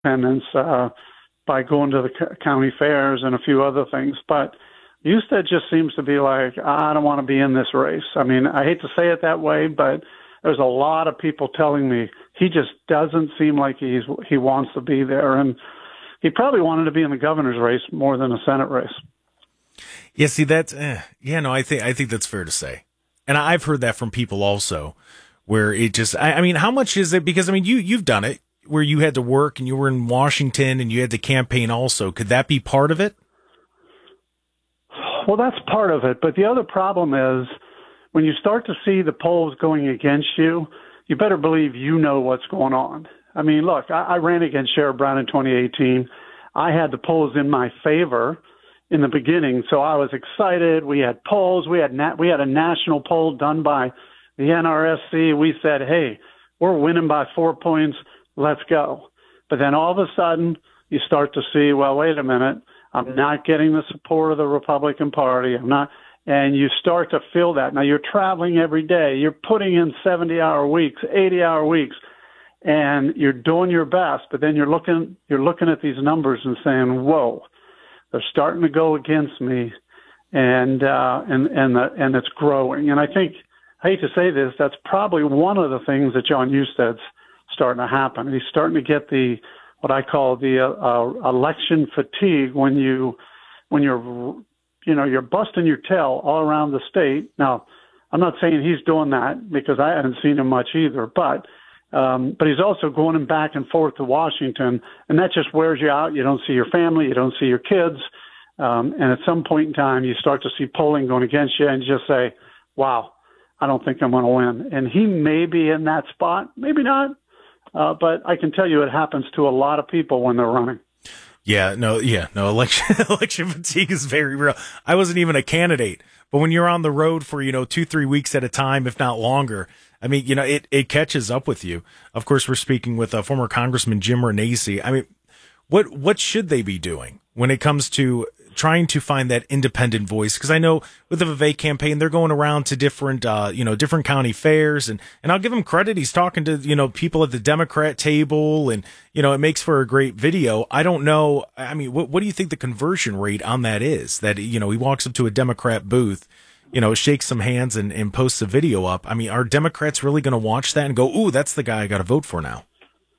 independence by going to the county fairs and a few other things. But Husted just seems to be like, I don't want to be in this race. I mean, I hate to say it that way, but there's a lot of people telling me he just doesn't seem like he wants to be there. And he probably wanted to be in the governor's race more than a Senate race. Yeah, see, that's, I think that's fair to say. And I've heard that from people also, where it just, I mean, how much is it? Because, I mean, you've done it where you had to work and you were in Washington and you had to campaign also. Could that be part of it? Well, that's part of it. But the other problem is when you start to see the polls going against you, you better believe you know what's going on. I mean, look, I ran against Sherrod Brown in 2018. I had the polls in my favor in the beginning, so I was excited. We had polls. We had a national poll done by the NRSC. We said, hey, we're winning by 4 points. Let's go. But then all of a sudden, you start to see, well, wait a minute. I'm not getting the support of the Republican Party. And you start to feel that. Now, you're traveling every day. You're putting in 70-hour weeks, 80-hour weeks, and you're doing your best. But then you're looking at these numbers and saying, whoa, they're starting to go against me, and it's growing. And I hate to say this, that's probably one of the things that Jon Husted's starting to happen. He's starting to get what I call the election fatigue when you're busting your tail all around the state. Now, I'm not saying he's doing that because I haven't seen him much either, but he's also going back and forth to Washington, and that just wears you out. You don't see your family, you don't see your kids, and at some point in time, you start to see polling going against you, and you just say, "Wow, I don't think I'm going to win." And he may be in that spot, maybe not. But I can tell you it happens to a lot of people when they're running. Election fatigue is very real. I wasn't even a candidate, but when you're on the road for, 2-3 weeks at a time, if not longer, I mean, it catches up with you. Of course, we're speaking with former Congressman Jim Renacci. I mean, what should they be doing when it comes to trying to find that independent voice? Because I know with the Vivek campaign, they're going around to different county fairs, and I'll give him credit. He's talking to, people at the Democrat table, and, it makes for a great video. I don't know. I mean, what do you think the conversion rate on that is? That, he walks up to a Democrat booth, shakes some hands and posts a video up. I mean, are Democrats really going to watch that and go, ooh, that's the guy I got to vote for now?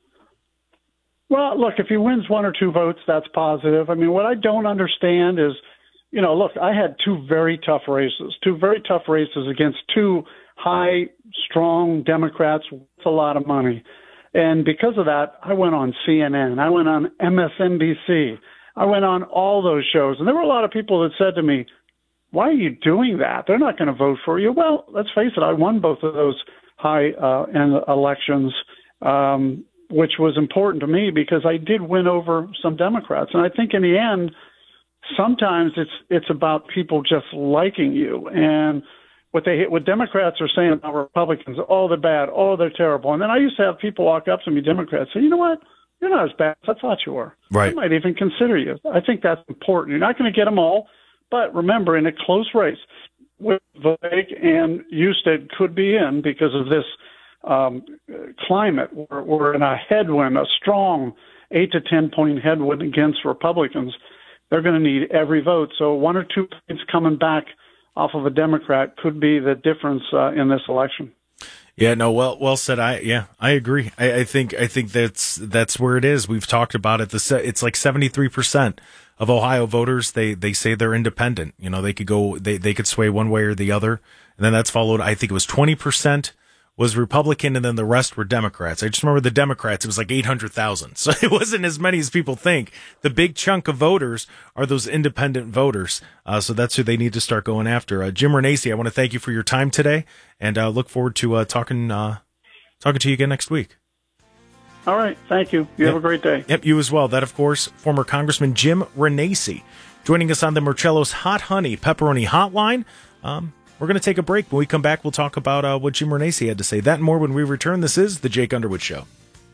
Well, look, if he wins 1 or 2 votes, that's positive. I mean, what I don't understand is, look, I had 2 very tough races against 2 high, strong Democrats with a lot of money. And because of that, I went on CNN. I went on MSNBC. I went on all those shows. And there were a lot of people that said to me, why are you doing that? They're not going to vote for you. Well, let's face it, I won both of those high-end elections, which was important to me because I did win over some Democrats. And I think in the end, sometimes it's about people just liking you. And what Democrats are saying about Republicans, oh, they're bad, oh, they're terrible. And then I used to have people walk up to me, Democrats, say, you know what? You're not as bad as I thought you were. Right. I might even consider you. I think that's important. You're not going to get them all. But remember, in a close race, Vivek and Husted could be in because of this climate. We're in a headwind, a strong 8 to 10 point headwind against Republicans. They're going to need every vote. So 1 or 2 points coming back off of a Democrat could be the difference in this election. Yeah, no, well said. I agree. I think that's where it is. We've talked about it. It's like 73% of Ohio voters. They say they're independent. They could go, they could sway one way or the other. And then that's followed. I think it was 20% was Republican, and then the rest were Democrats. I just remember the Democrats, it was like 800,000. So it wasn't as many as people think. The big chunk of voters are those independent voters. So that's who they need to start going after. Jim Renacci, I want to thank you for your time today, and look forward to talking to you again next week. All right. Thank you. Have a great day. Yep, you as well. That, of course, former Congressman Jim Renacci joining us on the Murcello's Hot Honey Pepperoni Hotline. We're going to take a break. When we come back, we'll talk about what Jim Renacci had to say. That and more when we return. This is The Jake Underwood Show.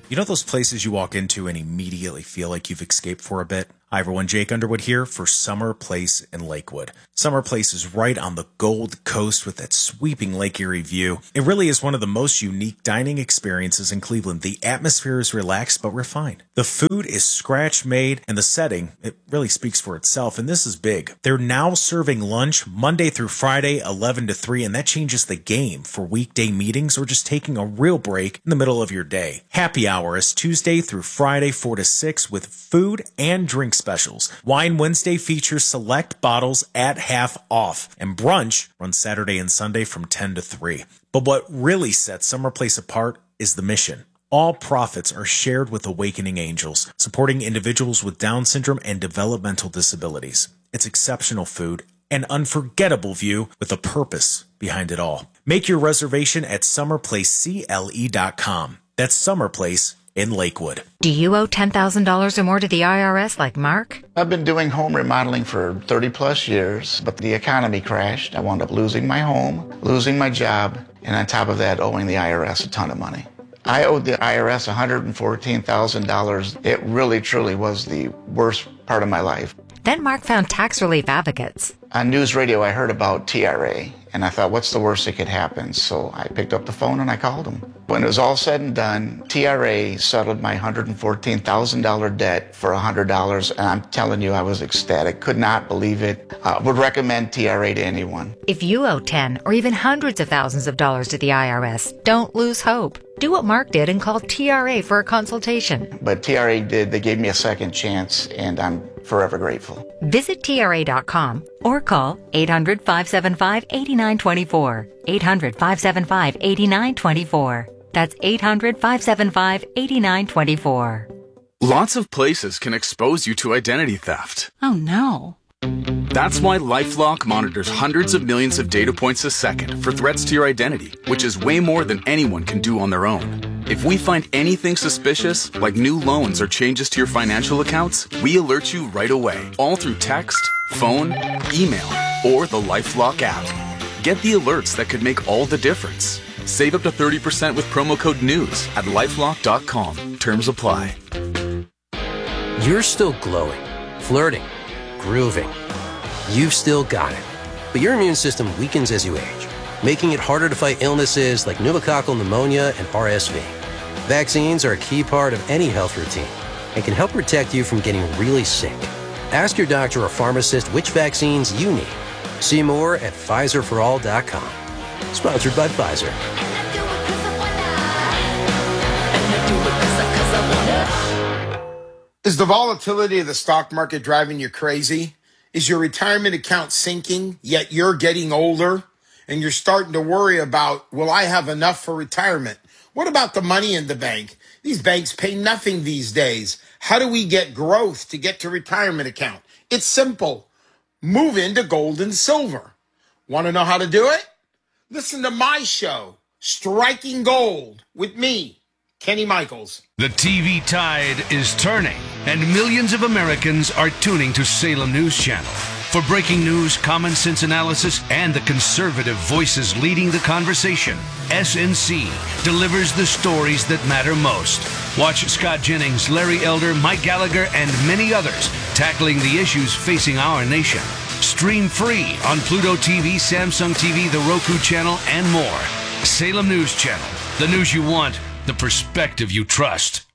You know those places you walk into and immediately feel like you've escaped for a bit? Hi everyone, Jake Underwood here for Summer Place in Lakewood. Summer Place is right on the Gold Coast with that sweeping Lake Erie view. It really is one of the most unique dining experiences in Cleveland. The atmosphere is relaxed but refined. The food is scratch made and the setting, it really speaks for itself, and this is big. They're now serving lunch Monday through Friday, 11 to 3, and that changes the game for weekday meetings or just taking a real break in the middle of your day. Happy hour is Tuesday through Friday, 4 to 6 with food and drink specials. Wine Wednesday features select bottles at half off, and brunch runs Saturday and Sunday from 10 to 3. But what really sets Summer Place apart is the mission. All profits are shared with Awakening Angels, supporting individuals with Down syndrome and developmental disabilities. It's exceptional food, an unforgettable view with a purpose behind it all. Make your reservation at summerplacecle.com. That's Summer Place in Lakewood. Do you owe $10,000 or more to the IRS like Mark? I've been doing home remodeling for 30 plus years, but the economy crashed. I wound up losing my home, losing my job, and on top of that, owing the IRS a ton of money. I owed the IRS $114,000. It really, truly was the worst part of my life. Then Mark found tax relief advocates. On news radio, I heard about TRA, and I thought, what's the worst that could happen? So I picked up the phone and I called them. When it was all said and done, TRA settled my $114,000 debt for $100, and I'm telling you, I was ecstatic. Could not believe it. Would recommend TRA to anyone. If you owe 10 or even hundreds of thousands of dollars to the IRS, don't lose hope. Do what Mark did and call TRA for a consultation. But TRA did. They gave me a second chance, and I'm forever grateful. Visit TRA.com or call 800-575-8924. 800-575-8924. That's 800-575-8924. Lots of places can expose you to identity theft. Oh no. That's why LifeLock monitors hundreds of millions of data points a second for threats to your identity, which is way more than anyone can do on their own. If we find anything suspicious, like new loans or changes to your financial accounts, we alert you right away, all through text, phone, email, or the LifeLock app. Get the alerts that could make all the difference. Save up to 30% with promo code NEWS at LifeLock.com. Terms apply. You're still glowing, flirting, grooving. You've still got it. But your immune system weakens as you age, making it harder to fight illnesses like pneumococcal pneumonia and RSV. Vaccines are a key part of any health routine and can help protect you from getting really sick. Ask your doctor or pharmacist which vaccines you need. See more at PfizerForAll.com. Sponsored by Pfizer. Is the volatility of the stock market driving you crazy? Is your retirement account sinking, yet you're getting older and you're starting to worry about, will I have enough for retirement? What about the money in the bank? These banks pay nothing these days. How do we get growth to get to retirement account? It's simple. Move into gold and silver. Want to know how to do it? Listen to my show, Striking Gold, with me, Kenny Michaels. The TV tide is turning, and millions of Americans are tuning to Salem News Channel. For breaking news, common sense analysis, and the conservative voices leading the conversation, SNC delivers the stories that matter most. Watch Scott Jennings, Larry Elder, Mike Gallagher, and many others tackling the issues facing our nation. Stream free on Pluto TV, Samsung TV, the Roku channel, and more. Salem News Channel. The news you want, the perspective you trust.